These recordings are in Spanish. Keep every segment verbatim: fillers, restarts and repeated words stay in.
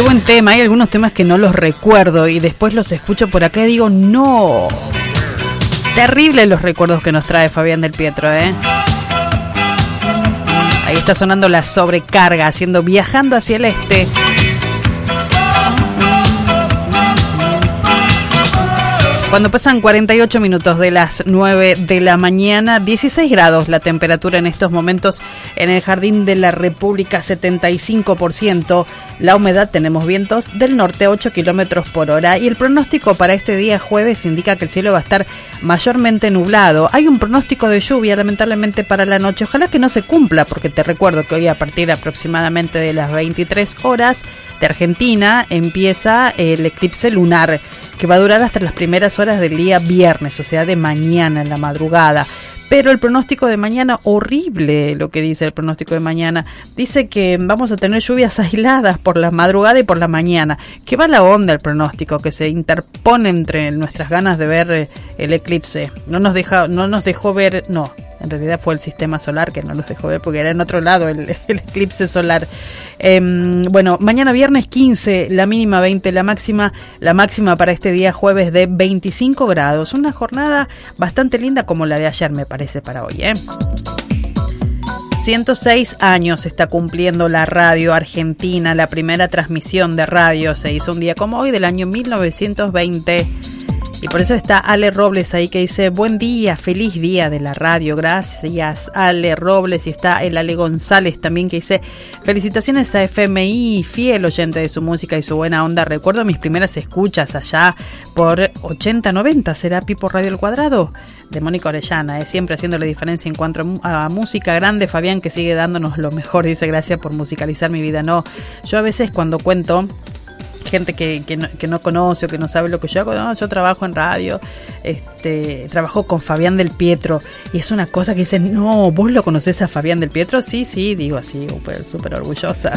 Qué buen tema. Hay algunos temas que no los recuerdo y después los escucho por acá y digo, no. Terribles los recuerdos que nos trae Fabián del Pietro, ¿eh? Ahí está sonando La Sobrecarga, haciendo Viajando hacia el Este. Cuando pasan cuarenta y ocho minutos de las nueve de la mañana, dieciséis grados la temperatura en estos momentos en el Jardín de la República, setenta y cinco por ciento. La humedad, tenemos vientos del norte a ocho kilómetros por hora y el pronóstico para este día jueves indica que el cielo va a estar mayormente nublado. Hay un pronóstico de lluvia lamentablemente para la noche, ojalá que no se cumpla, porque te recuerdo que hoy a partir aproximadamente de las veintitrés horas de Argentina empieza el eclipse lunar, que va a durar hasta las primeras horas del día viernes, o sea de mañana en la madrugada. Pero el pronóstico de mañana, horrible lo que dice el pronóstico de mañana. Dice que vamos a tener lluvias aisladas por la madrugada y por la mañana. Qué va la onda el pronóstico, que se interpone entre nuestras ganas de ver el eclipse. No nos deja, no nos dejó ver, no, en realidad fue el sistema solar que no nos dejó ver porque era en otro lado el, el eclipse solar. Eh, bueno, mañana viernes quince, la mínima veinte, la máxima, la máxima para este día jueves de veinticinco grados. Una jornada bastante linda como la de ayer, me parece, para hoy, ¿eh? ciento seis años está cumpliendo la radio argentina. La primera transmisión de radio se hizo un día como hoy del año mil novecientos veinte. Y por eso está Ale Robles ahí que dice, buen día, feliz día de la radio, gracias Ale Robles. Y está el Ale González también que dice, felicitaciones a F M I, fiel oyente de su música y su buena onda. Recuerdo mis primeras escuchas allá por ochenta noventa, ¿será Pipo Radio El Cuadrado? De Mónica Orellana, eh, siempre haciendo la diferencia en cuanto a, a música. Grande Fabián, que sigue dándonos lo mejor, dice, gracias por musicalizar mi vida. No, yo a veces cuando cuento... gente que, que, no, que no conoce o que no sabe lo que yo hago, no, yo trabajo en radio, este, trabajo con Fabián del Pietro, y es una cosa que dicen, no, ¿vos lo conocés a Fabián del Pietro? Sí, sí, digo así, súper, súper orgullosa.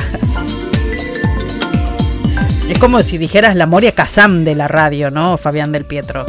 Es como si dijeras la Moria Kazam de la radio, ¿no? Fabián del Pietro.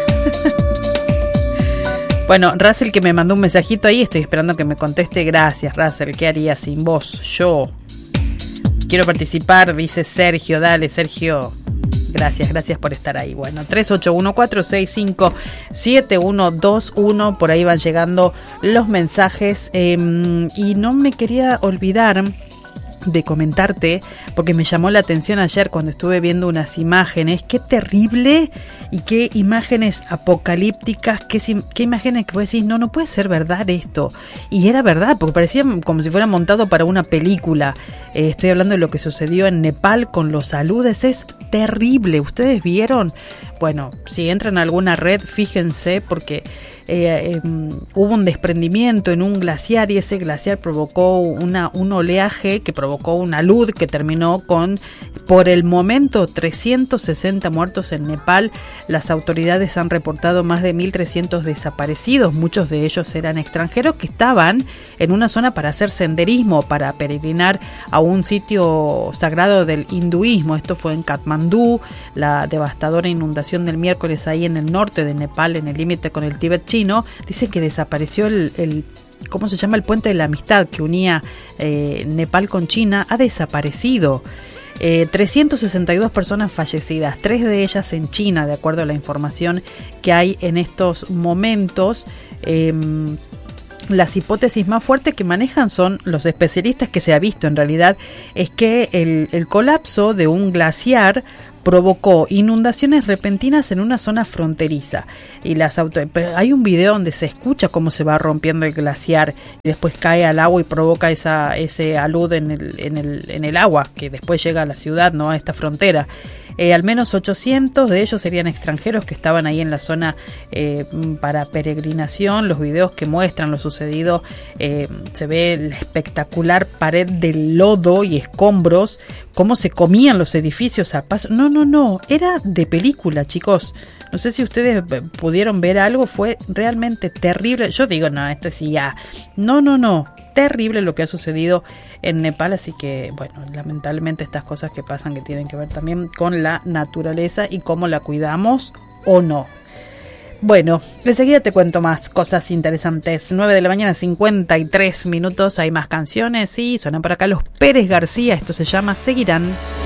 Bueno, Russell, que me mandó un mensajito ahí, estoy esperando que me conteste. Gracias, Russell, ¿qué haría sin vos? Yo quiero participar, dice Sergio. Dale, Sergio. Gracias, gracias por estar ahí. Bueno, tres ocho uno cuatro seis cinco siete uno dos uno. Por ahí van llegando los mensajes. Eh, y no me quería olvidar de comentarte, porque me llamó la atención ayer cuando estuve viendo unas imágenes. Qué terrible y qué imágenes apocalípticas, qué, qué imágenes que vos decís, no, no puede ser verdad esto. Y era verdad, porque parecía como si fuera montado para una película. Eh, estoy hablando de lo que sucedió en Nepal con los aludes. Es terrible. ¿Ustedes vieron? Bueno, si entran a alguna red, fíjense, porque eh, eh, hubo un desprendimiento en un glaciar y ese glaciar provocó una, un oleaje que provocó una alud que terminó con, por el momento, trescientos sesenta muertos en Nepal. Las autoridades han reportado más de mil trescientos desaparecidos. Muchos de ellos eran extranjeros que estaban en una zona para hacer senderismo, para peregrinar a un sitio sagrado del hinduismo. Esto fue en Katmandú. La devastadora inundación del miércoles ahí en el norte de Nepal, en el límite con el Tíbet chino, dicen que desapareció el, el ¿cómo se llama? El puente de la amistad que unía eh, Nepal con China. Ha desaparecido. Eh, trescientas sesenta y dos personas fallecidas, tres de ellas en China, de acuerdo a la información que hay en estos momentos. Eh, Las hipótesis más fuertes que manejan son los especialistas, que se ha visto en realidad, es que el, el colapso de un glaciar provocó inundaciones repentinas en una zona fronteriza. Y las auto... Pero hay un video donde se escucha cómo se va rompiendo el glaciar y después cae al agua y provoca esa ese alud en el, en el, en el agua, que después llega a la ciudad, ¿no? A esta frontera. Eh, al menos ochocientos de ellos serían extranjeros que estaban ahí en la zona eh, para peregrinación. Los videos que muestran lo sucedido, eh, se ve la espectacular pared de lodo y escombros, cómo se comían los edificios a paso. No, no, no, era de película, chicos. No sé si ustedes pudieron ver algo, fue realmente terrible. Yo digo, no, esto sí ya. No, no, no. Terrible lo que ha sucedido en Nepal, así que bueno, lamentablemente estas cosas que pasan que tienen que ver también con la naturaleza y cómo la cuidamos o no. Bueno, enseguida te cuento más cosas interesantes. nueve de la mañana, cincuenta y tres minutos, hay más canciones y suenan por acá los Pérez García, esto se llama Seguirán.